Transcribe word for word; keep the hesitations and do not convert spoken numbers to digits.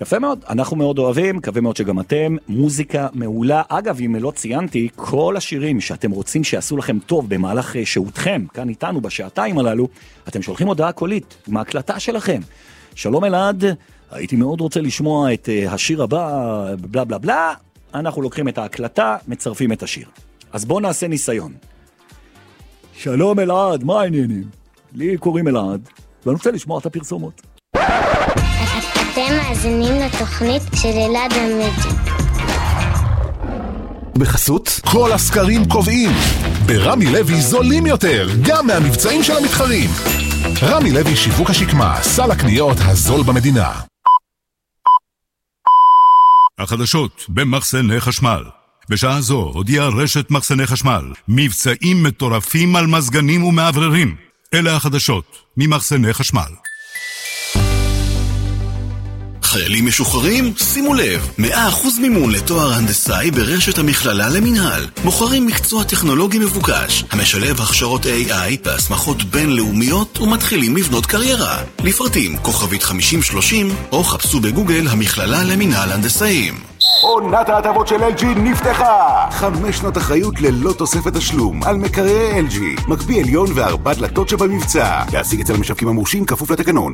יפה מאוד, אנחנו מאוד אוהבים, מקווה מאוד שגם אתם, מוזיקה מעולה. אגב, אם לא ציינתי, כל השירים שאתם רוצים שיעשו לכם טוב במהלך שהותכם, כאן איתנו בשעתיים הללו, אתם שולחים הודעה קולית עם ההקלטה שלכם. שלום אלעד, הייתי מאוד רוצה לשמוע את השיר הבא, בלה בלה בלה, אנחנו לוקחים את ההקלטה, מצרפים את השיר. אז בואו נעשה ניסיון. שלום אלעד, מה העניינים? לי קוראים אלעד, ואני רוצה לשמוע את הפרסומות. אתם מאזינים לתוכנית של אלעד המג'יק. בחסות, כל הסקרים קובעים. ברמי לוי זולים יותר, גם מהמבצעים של המתחרים. רמי לוי שיווק השקמה, סל הקניות הזול במדינה. החדשות במחסני חשמל. בשעה זו הודיעה רשת מחסני חשמל, מבצעים מטורפים על מזגנים ומעבררים. אלה החדשות ממחסני חשמל. חיילים משוחררים? שימו לב, מאה אחוז מימון לתואר הנדסאי ברשת המכללה למנהל. בוחרים מקצוע טכנולוגי מבוקש, המשלב הכשרות איי איי והסמכות בינלאומיות ומתחילים לבנות קריירה. לפרטים כוכבית חמישים שלושים או חפשו בגוגל המכללה למנהל הנדסאים. עונת ההטבות של אל ג'י נפתחה! חמש שנות אחריות ללא תוספת תשלום על מקררי אל ג'י. מקפיא עליון וארבע דלתות שבמבצע. להשיג אצל המשווקים המורשים כפוף לתקנון.